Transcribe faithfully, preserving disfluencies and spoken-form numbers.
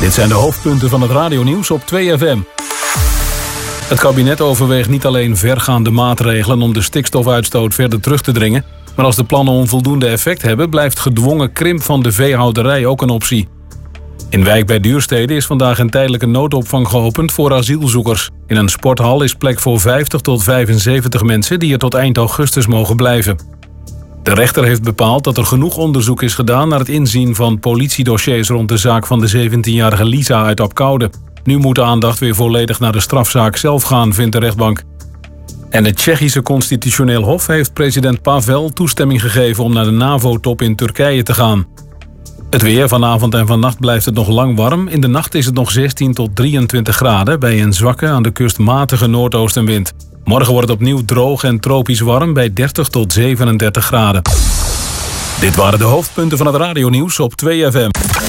Dit zijn de hoofdpunten van het radionieuws op twee F M. Het kabinet overweegt niet alleen vergaande maatregelen om de stikstofuitstoot verder terug te dringen, maar als de plannen onvoldoende effect hebben, blijft gedwongen krimp van de veehouderij ook een optie. In Wijk bij Duurstede is vandaag een tijdelijke noodopvang geopend voor asielzoekers. In een sporthal is plek voor vijftig tot vijfenzeventig mensen die er tot eind augustus mogen blijven. De rechter heeft bepaald dat er genoeg onderzoek is gedaan naar het inzien van politiedossiers rond de zaak van de zeventienjarige Lisa uit Apkoude. Nu moet de aandacht weer volledig naar de strafzaak zelf gaan, vindt de rechtbank. En het Tsjechische Constitutioneel Hof heeft president Pavel toestemming gegeven om naar de NAVO-top in Turkije te gaan. Het weer, vanavond en vannacht blijft het nog lang warm. In de nacht is het nog zestien tot drieëntwintig graden bij een zwakke, aan de kust matige noordoostenwind. Morgen wordt het opnieuw droog en tropisch warm bij dertig tot zevenendertig graden. Dit waren de hoofdpunten van het radionieuws op twee F M.